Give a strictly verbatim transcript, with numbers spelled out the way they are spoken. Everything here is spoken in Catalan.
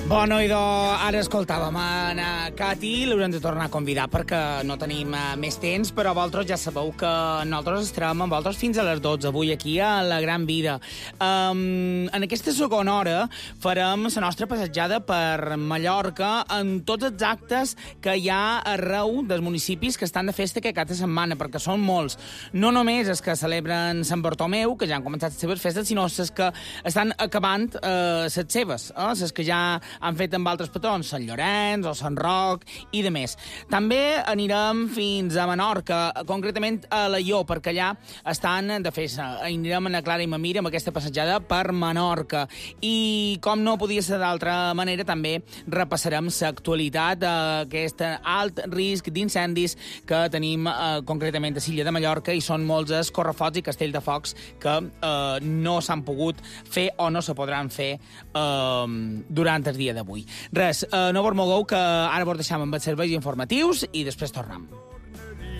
Bueno, idò, ara escoltàvem a Cati, l'haurem de tornar a convidar perquè no tenim uh, més temps, però vosaltres ja sabeu que nosaltres estarem amb vosaltres fins a les dotze, avui aquí a La Gran Vida. Um, en aquesta segona hora farem la nostra passejada per Mallorca en tots els actes que hi ha arreu dels municipis que estan de festa que cada setmana, perquè són molts. No només els que celebren Sant Bartomeu, que ja han començat les seves festes, sinó els que estan acabant uh, les seves, eh? Les que ja han fet amb altres patrons, Sant Llorenç o Sant Roc i de més. També anirem fins a Menorca, concretament a Alaior, perquè allà estan de festa. Anirem a Clara i Mamira amb aquesta passejada per Menorca. I com no podia ser d'altra manera, també repassarem l'actualitat d'aquest alt risc d'incendis que tenim eh, concretament a l'illa de Mallorca, i són molts els correfocs i castelldefocs que eh, no s'han pogut fer o no se podran fer eh, durant el dia d'avui. Res, eh, no vos mogueu, que ara vos deixam amb els serveis informatius i després tornem.